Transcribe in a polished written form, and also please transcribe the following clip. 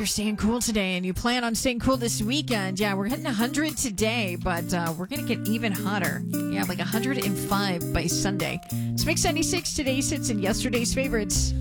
staying cool today and you plan on staying cool this weekend, yeah, we're hitting 100 today, but we're going to get even hotter. Yeah, like 105 by Sunday. It's Mix 96, today's hits and yesterday's favorites.